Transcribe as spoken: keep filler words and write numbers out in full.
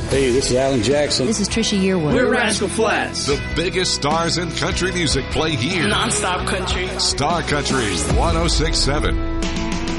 Hey, this is Alan Jackson. This is Trisha Yearwood. We're Rascal Flatts. The biggest stars in country music play here. Non-stop country. Star Country one oh six point seven.